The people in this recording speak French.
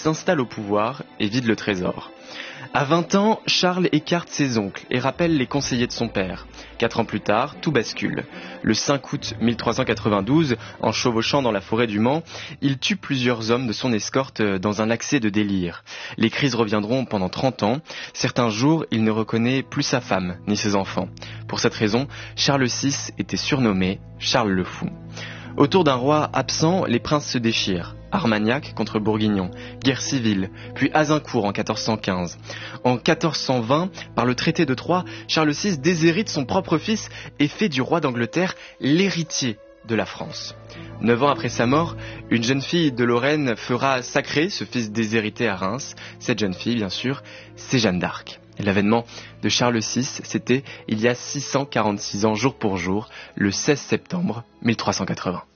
s'installe au pouvoir et vide le trésor. À 20 ans, Charles écarte ses oncles et rappelle les conseillers de son père. 4 ans plus tard, tout bascule. Le 5 août 1392, en chevauchant dans la forêt du Mans, il tue plusieurs hommes de son escorte dans un accès de délire. Les crises reviendront pendant 30 ans. Certains jours, il ne reconnaît plus sa femme ni ses enfants. Pour cette raison, Charles VI était surnommé Charles le Fou. Autour d'un roi absent, les princes se déchirent. Armagnac contre Bourguignon, guerre civile, puis Azincourt en 1415. En 1420, par le traité de Troyes, Charles VI déshérite son propre fils et fait du roi d'Angleterre l'héritier de la France. 9 ans après sa mort, une jeune fille de Lorraine fera sacrer ce fils déshérité à Reims. Cette jeune fille, bien sûr, c'est Jeanne d'Arc. L'avènement de Charles VI, c'était il y a 646 ans jour pour jour, le 16 septembre 1380.